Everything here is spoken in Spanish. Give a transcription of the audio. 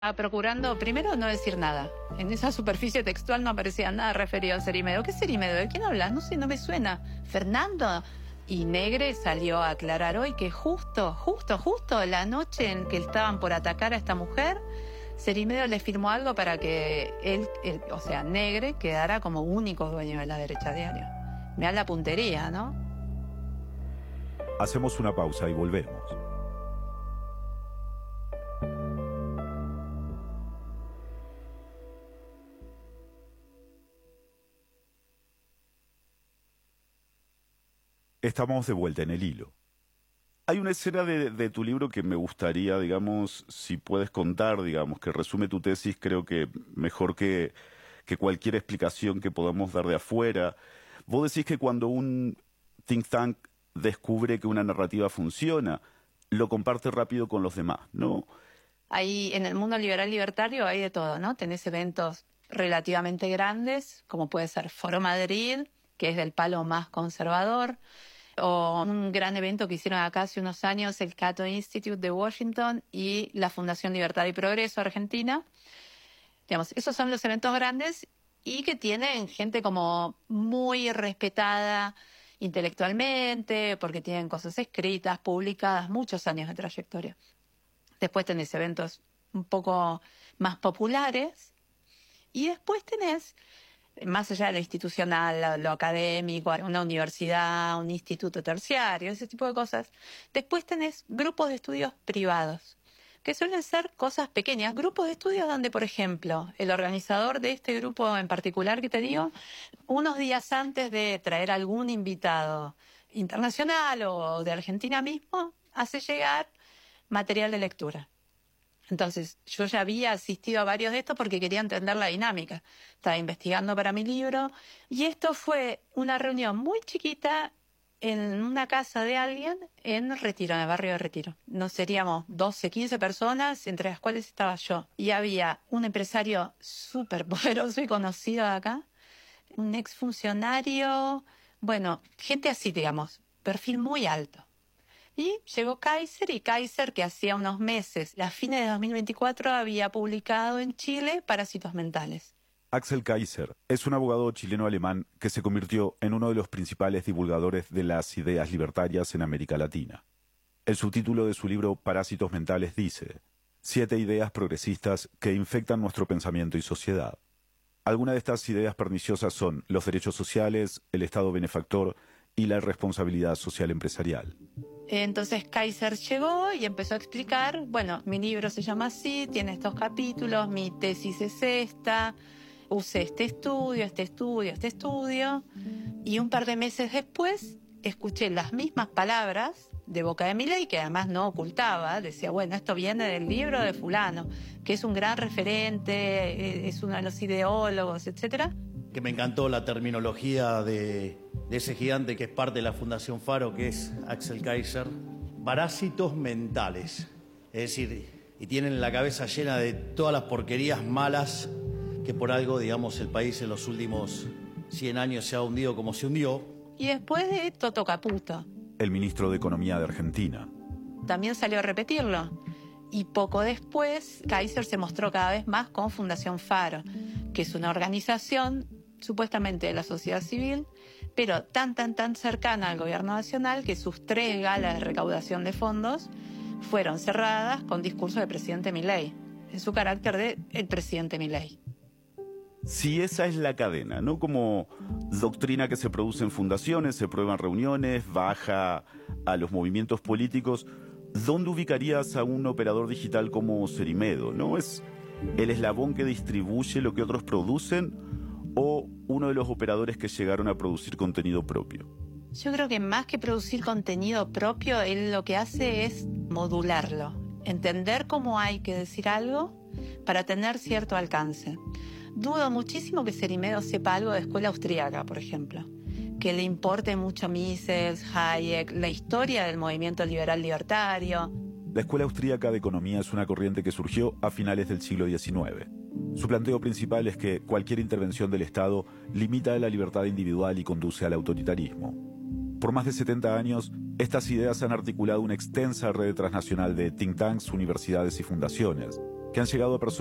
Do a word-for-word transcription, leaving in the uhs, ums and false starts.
Estaba procurando, primero, no decir nada. En esa superficie textual no aparecía nada referido al Cerimedo. ¿Qué Cerimedo? ¿De quién hablas? No sé, no me suena. ¿Fernando? Y Negre salió a aclarar hoy que justo, justo, justo la noche en que estaban por atacar a esta mujer, Cerimedo le firmó algo para que él, él, o sea, Negre, quedara como único dueño de La Derecha Diario. Me da la puntería, ¿no? Hacemos una pausa y volvemos. Estamos de vuelta en el hilo. Hay una escena de, de tu libro que me gustaría, digamos, si puedes contar, digamos, que resume tu tesis, creo que mejor que, que cualquier explicación que podamos dar de afuera. Vos decís que cuando un think tank descubre que una narrativa funciona, lo comparte rápido con los demás, ¿no? Ahí en el mundo liberal libertario hay de todo, ¿no? Tenés eventos relativamente grandes, como puede ser Foro Madrid, que es del palo más conservador, o un gran evento que hicieron acá hace unos años, el Cato Institute de Washington y la Fundación Libertad y Progreso Argentina. Digamos, esos son los eventos grandes y que tienen gente como muy respetada intelectualmente, porque tienen cosas escritas, publicadas, muchos años de trayectoria. Después tenés eventos un poco más populares y después tenés, más allá de lo institucional, lo, lo académico, una universidad, un instituto terciario, ese tipo de cosas, después tenés grupos de estudios privados, que suelen ser cosas pequeñas, grupos de estudios donde, por ejemplo, el organizador de este grupo en particular que te digo, unos días antes de traer algún invitado internacional o de Argentina mismo, hace llegar material de lectura. Entonces, yo ya había asistido a varios de estos porque quería entender la dinámica. Estaba investigando para mi libro y esto fue una reunión muy chiquita en una casa de alguien en Retiro, en el barrio de Retiro. Nos seríamos doce, quince personas, entre las cuales estaba yo. Y había un empresario súper poderoso y conocido de acá, un exfuncionario, bueno, gente así, digamos, perfil muy alto. Y llegó Kaiser, y Kaiser, que hacía unos meses, a fines de dos mil veinticuatro, había publicado en Chile Parásitos Mentales. Axel Kaiser es un abogado chileno-alemán que se convirtió en uno de los principales divulgadores de las ideas libertarias en América Latina. El subtítulo de su libro Parásitos Mentales dice: Siete ideas progresistas que infectan nuestro pensamiento y sociedad. Algunas de estas ideas perniciosas son los derechos sociales, el Estado benefactor y la responsabilidad social empresarial. Entonces Kaiser llegó y empezó a explicar, bueno, mi libro se llama así, tiene estos capítulos, mi tesis es esta, usé este estudio, este estudio, este estudio, y un par de meses después escuché las mismas palabras de boca de Milei, que además no ocultaba, decía, bueno, esto viene del libro de fulano, que es un gran referente, es uno de los ideólogos, etcétera. Que me encantó la terminología de, de ese gigante que es parte de la Fundación Faro, que es Axel Kaiser. Parásitos mentales, es decir, y tienen la cabeza llena de todas las porquerías malas que por algo, digamos, el país en los últimos cien años se ha hundido como se hundió. Y después de Toto Caputo, el ministro de Economía de Argentina, también salió a repetirlo. Y poco después, Kaiser se mostró cada vez más con Fundación Faro, que es una organización supuestamente de la sociedad civil, pero tan, tan, tan cercana al gobierno nacional que sus tres galas de recaudación de fondos fueron cerradas con discurso del presidente Milei, en su carácter de el presidente Milei. Si esa es la cadena, ¿no? Como doctrina que se produce en fundaciones, se prueba en reuniones, baja a los movimientos políticos, ¿dónde ubicarías a un operador digital como Cerimedo? ¿No es el eslabón que distribuye lo que otros producen o uno de los operadores que llegaron a producir contenido propio? Yo creo que más que producir contenido propio, él lo que hace es modularlo, entender cómo hay que decir algo para tener cierto alcance. Dudo muchísimo que Cerimedo sepa algo de escuela austríaca, por ejemplo, que le importe mucho Mises, Hayek, la historia del movimiento liberal libertario. La Escuela Austríaca de Economía es una corriente que surgió a finales del siglo diecinueve. Su planteo principal es que cualquier intervención del Estado limita la libertad individual y conduce al autoritarismo. Por más de setenta años, estas ideas han articulado una extensa red transnacional de think tanks, universidades y fundaciones. que han llegado a